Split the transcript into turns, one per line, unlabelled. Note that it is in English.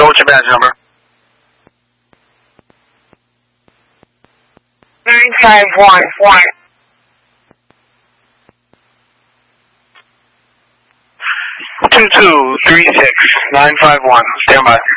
what's your badge number?
9511.
2236951. Stand by.